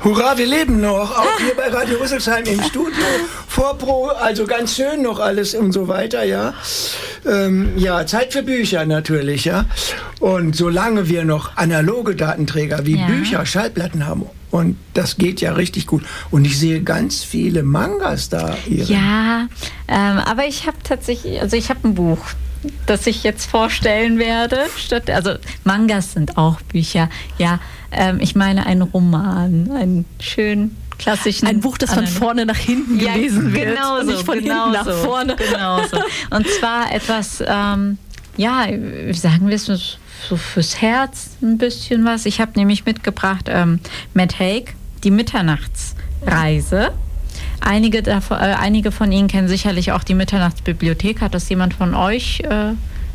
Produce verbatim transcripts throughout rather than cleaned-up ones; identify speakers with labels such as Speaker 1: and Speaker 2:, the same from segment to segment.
Speaker 1: Hurra, wir leben noch, auch hier bei Radio Rüsselsheim im Studio, Vorpro, also ganz schön noch alles und so weiter, ja. Ähm, ja, Zeit für Bücher natürlich, ja. Und solange wir noch analoge Datenträger wie ja. Bücher, Schallplatten haben, und das geht ja richtig gut. Und ich sehe ganz viele Mangas da. Ihre.
Speaker 2: Ja, ähm, aber ich habe tatsächlich, also ich habe ein Buch, das ich jetzt vorstellen werde. Statt, also Mangas sind auch Bücher, ja. Ähm, ich meine einen Roman, einen schönen klassischen...
Speaker 3: Ein Buch, das von vorne nach hinten
Speaker 2: ja,
Speaker 3: gelesen wird.
Speaker 2: Genau so,
Speaker 3: nicht von
Speaker 2: genau
Speaker 3: hinten nach
Speaker 2: so,
Speaker 3: vorne.
Speaker 2: Genau so. Und zwar etwas, ähm, ja, sagen wir es so fürs Herz ein bisschen was. Ich habe nämlich mitgebracht ähm, Matt Haig, Die Mitternachtsreise. Einige, davon, äh, einige von Ihnen kennen sicherlich auch die Mitternachtsbibliothek. Hat das jemand von euch äh,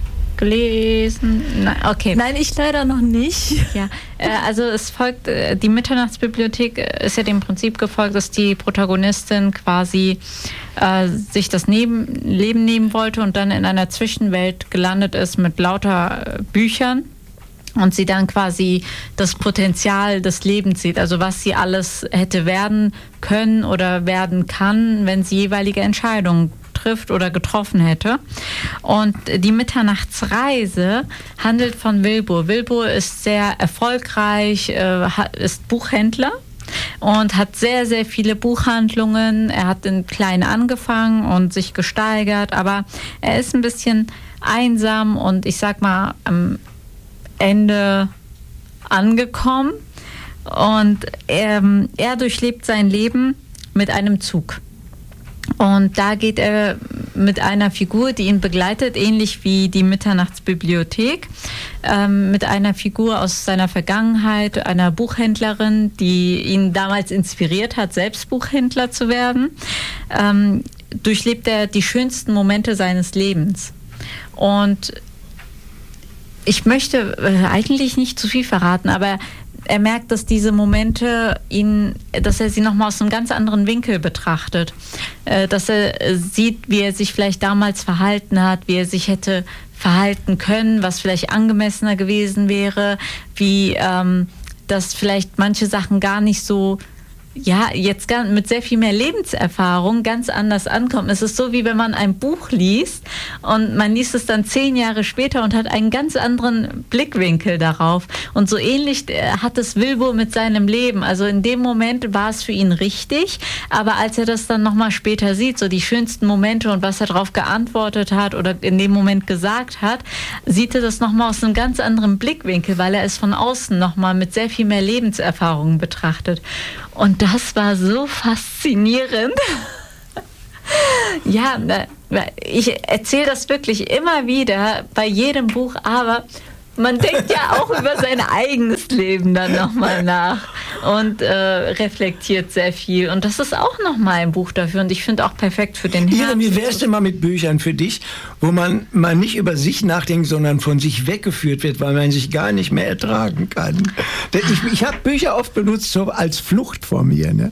Speaker 2: gelesen? Nein, okay.
Speaker 3: Nein, ich leider noch nicht.
Speaker 2: Ja, äh, also es folgt, äh, die Mitternachtsbibliothek ist ja dem Prinzip gefolgt, dass die Protagonistin quasi äh, sich das Neben, Leben nehmen wollte und dann in einer Zwischenwelt gelandet ist mit lauter äh, Büchern. Und sie dann quasi das Potenzial des Lebens sieht, also was sie alles hätte werden können oder werden kann, wenn sie jeweilige Entscheidungen trifft oder getroffen hätte. Und die Mitternachtsreise handelt von Wilbur. Wilbur ist sehr erfolgreich, ist Buchhändler und hat sehr, sehr viele Buchhandlungen. Er hat in klein angefangen und sich gesteigert, aber er ist ein bisschen einsam und ich sag mal, am Ende angekommen und er, er durchlebt sein Leben mit einem Zug. Und da geht er mit einer Figur, die ihn begleitet, ähnlich wie die Mitternachtsbibliothek, ähm, mit einer Figur aus seiner Vergangenheit, einer Buchhändlerin, die ihn damals inspiriert hat, selbst Buchhändler zu werden, ähm, durchlebt er die schönsten Momente seines Lebens. Und ich möchte äh, eigentlich nicht zu viel verraten, aber er merkt, dass diese Momente ihn, dass er sie nochmal aus einem ganz anderen Winkel betrachtet. Äh, dass er äh, sieht, wie er sich vielleicht damals verhalten hat, wie er sich hätte verhalten können, was vielleicht angemessener gewesen wäre, wie ähm, dass vielleicht manche Sachen gar nicht so, ja, jetzt mit sehr viel mehr Lebenserfahrung ganz anders ankommen. Es ist so, wie wenn man ein Buch liest und man liest es dann zehn Jahre später und hat einen ganz anderen Blickwinkel darauf. Und so ähnlich hat es Wilbur mit seinem Leben. Also in dem Moment war es für ihn richtig, aber als er das dann nochmal später sieht, so die schönsten Momente und was er darauf geantwortet hat oder in dem Moment gesagt hat, sieht er das nochmal aus einem ganz anderen Blickwinkel, weil er es von außen nochmal mit sehr viel mehr Lebenserfahrung betrachtet. Und das war so faszinierend. Ja, ich erzähle das wirklich immer wieder bei jedem Buch, aber man denkt ja auch über sein eigenes Leben dann nochmal nach und äh, reflektiert sehr viel. Und das ist auch nochmal ein Buch dafür und ich finde auch perfekt für den Herbst.
Speaker 1: Ja, wie wär's denn mal mit Büchern für dich, wo man mal nicht über sich nachdenkt, sondern von sich weggeführt wird, weil man sich gar nicht mehr ertragen kann. Ich, ich habe Bücher oft benutzt so als Flucht vor mir. Ne?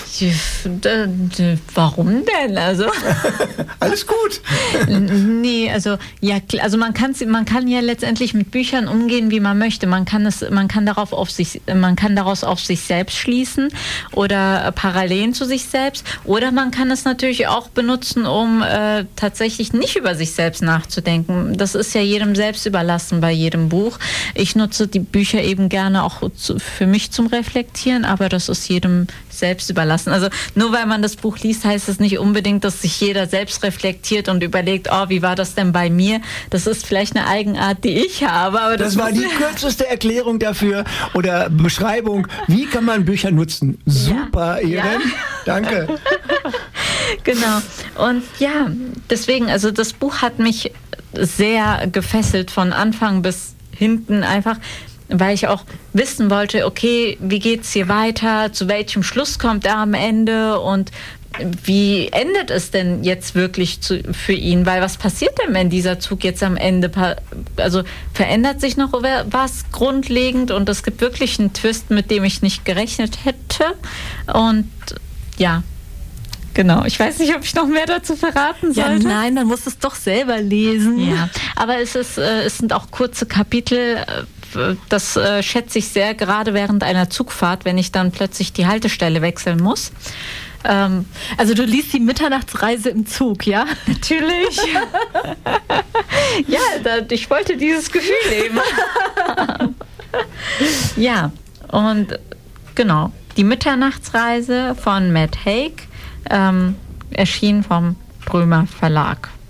Speaker 2: Warum denn? Also
Speaker 1: alles gut.
Speaker 2: Nee, also ja, also man kann man kann ja letztendlich mit Büchern umgehen, wie man möchte. Man kann es, man kann darauf auf sich, man kann daraus auf sich selbst schließen oder Parallelen zu sich selbst. Oder man kann es natürlich auch benutzen, um äh, tatsächlich nicht über sich selbst nachzudenken. Das ist ja jedem selbst überlassen bei jedem Buch. Ich nutze die Bücher eben gerne auch zu, für mich zum Reflektieren, aber das ist jedem selbst überlassen. Also nur weil man das Buch liest, heißt es nicht unbedingt, dass sich jeder selbst reflektiert und überlegt, oh, wie war das denn bei mir? Das ist vielleicht eine Eigenart, die ich habe. Aber das,
Speaker 1: das war die kürzeste Erklärung dafür oder Beschreibung, wie kann man Bücher nutzen. Super, ja. Irene. Ja. Danke.
Speaker 2: Genau. Und ja, deswegen, also das Buch hat mich sehr gefesselt von Anfang bis hinten einfach, weil ich auch wissen wollte, okay, wie geht's hier weiter, zu welchem Schluss kommt er am Ende und wie endet es denn jetzt wirklich zu, für ihn? Weil was passiert denn, wenn dieser Zug jetzt am Ende, also verändert sich noch was grundlegend und es gibt wirklich einen Twist, mit dem ich nicht gerechnet hätte und ja, genau. Ich weiß nicht, ob ich noch mehr dazu verraten sollte.
Speaker 3: Ja, nein, dann musst du es doch selber lesen.
Speaker 2: Ja, aber es ist, äh, es sind auch kurze Kapitel, das äh, schätze ich sehr, gerade während einer Zugfahrt, wenn ich dann plötzlich die Haltestelle wechseln muss.
Speaker 3: Ähm, also du liest die Mitternachtsreise im Zug, ja?
Speaker 2: Natürlich. Ja, da, ich wollte dieses Gefühl leben. Ja, und genau, die Mitternachtsreise von Matt Haig, ähm, erschien vom Brömer Verlag.